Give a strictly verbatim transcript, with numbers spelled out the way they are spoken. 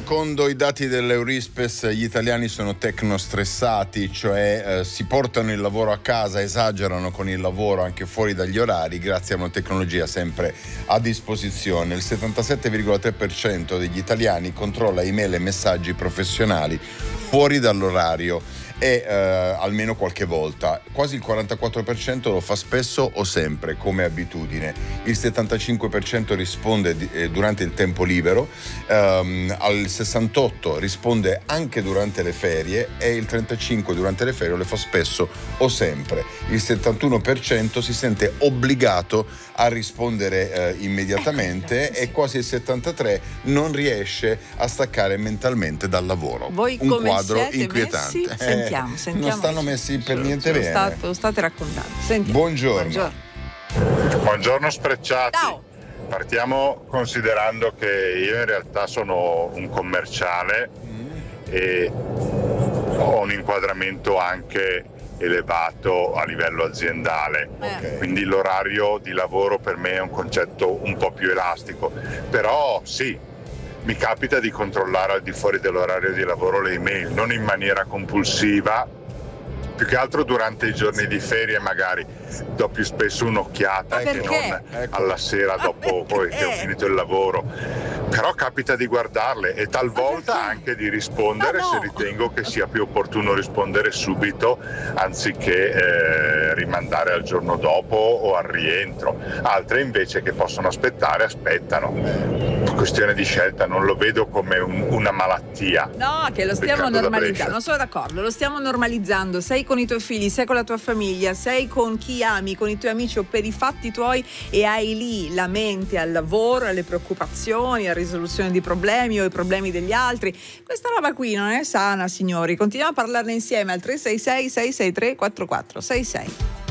secondo i dati dell'Eurispes gli italiani sono tecnostressati, cioè eh, si portano il lavoro a casa, esagerano con il lavoro anche fuori dagli orari grazie a una tecnologia sempre a disposizione. Il settantasette virgola tre per cento degli italiani controlla email e messaggi professionali fuori dall'orario e eh, almeno qualche volta. Quasi il quarantaquattro per cento lo fa spesso o sempre come abitudine. Il settantacinque per cento risponde di, eh, durante il tempo libero, ehm, al sessantotto per cento risponde anche durante le ferie e il trentacinque per cento durante le ferie le fa spesso o sempre. Il settantuno per cento si sente obbligato a rispondere eh, immediatamente e quasi il settantatré per cento non riesce a staccare mentalmente dal lavoro. Voi un come quadro siete inquietante. Messi? Sentiamo, sentiamo. Non stanno messi per niente lo bene. State, lo state raccontando. Sentiamo. Buongiorno. Buongiorno. Buongiorno Sprecciati. Ciao. Partiamo considerando che io in realtà sono un commerciale e ho un inquadramento anche elevato a livello aziendale, Okay. quindi l'orario di lavoro per me è un concetto un po' più elastico, però sì, mi capita di controllare al di fuori dell'orario di lavoro le email, non in maniera compulsiva, più che altro durante i giorni di ferie magari do più spesso un'occhiata Ma che perché? non Ecco. alla sera Ma dopo poi perché? che ho finito il lavoro, però capita di guardarle e talvolta Ma perché? anche di rispondere Ma no! se ritengo che sia più opportuno rispondere subito anziché eh, rimandare al giorno dopo o al rientro. Altre invece che possono aspettare aspettano. Questione di scelta, non lo vedo come un- una malattia. No, che lo stiamo Riccardo da normalizzando, Brescia. non sono d'accordo, lo stiamo normalizzando. Sei con i tuoi figli, sei con la tua famiglia, sei con chi ami, con i tuoi amici o per i fatti tuoi e hai lì la mente al lavoro, alle preoccupazioni, alla risoluzione di problemi o i problemi degli altri. Questa roba qui non è sana, signori. Continuiamo a parlarne insieme al tre sei sei sei sei tre quattro quattro sei sei.